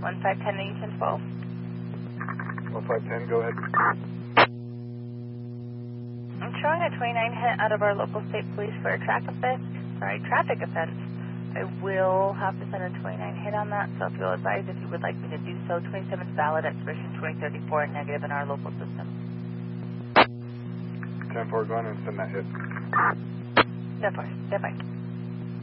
1510 12. 1510, go ahead. I'm showing a 29 hit out of our local state police for a traffic offense. I will have to send a 29 hit on that, so if you'll advise if you would like me to do so. 27 is valid, expiration 2034, negative in our local system. 10-4, go on and send that hit. 10-4, 10-5.